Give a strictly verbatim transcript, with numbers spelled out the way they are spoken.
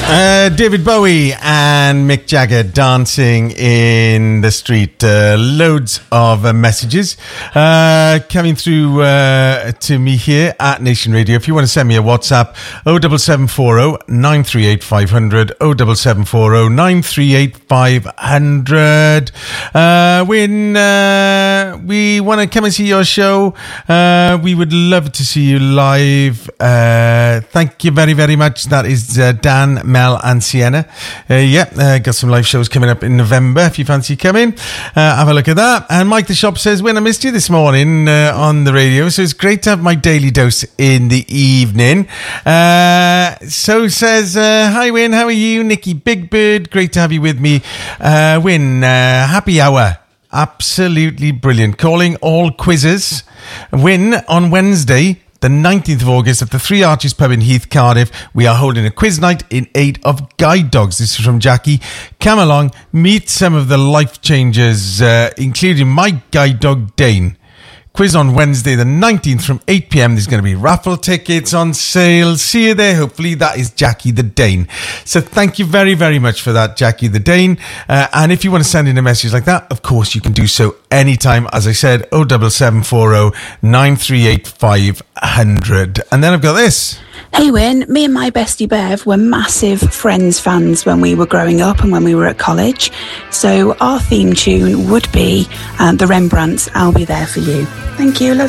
Uh, David Bowie and Mick Jagger dancing in the street. Uh, loads of uh, messages uh, coming through uh, to me here at Nation Radio. If you want to send me a WhatsApp, oh seven seven four oh nine three eight five hundred, oh seven seven four oh nine three eight five hundred. Uh, when uh, we want to come and see your show, uh, we would love to see you live. Uh, thank you very, very much. That is uh, Dan, Mel and Sienna. Uh, yeah, uh, got some live shows coming up in November if you fancy coming. Uh, have a look at that. And Mike the Shop says, when I missed you this morning uh, on the radio, so it's great to have my daily dose in the evening. Uh, so says, uh, hi Win, how are you? Nikki Big Bird, great to have you with me. Uh, Win, uh, happy hour. Absolutely brilliant. Calling all quizzes. Win on Wednesday, the nineteenth of August at the Three Arches Pub in Heath, Cardiff. We are holding a quiz night in aid of guide dogs. This is from Jackie. Come along, meet some of the life changers, uh, including my guide dog, Dane. Quiz on Wednesday the nineteenth from eight p.m. There's going to be raffle tickets on sale. See you there. Hopefully that is Jackie the Dane. So thank you very, very much for that, Jackie the Dane. Uh, and if you want to send in a message like that, of course you can do so anytime. As I said, oh seven seven four oh nine three eight five hundred. And then I've got this. Hey Win, me and my bestie Bev were massive Friends fans when we were growing up and when we were at college. So our theme tune would be um, the Rembrandts, I'll Be There For You. Thank you, love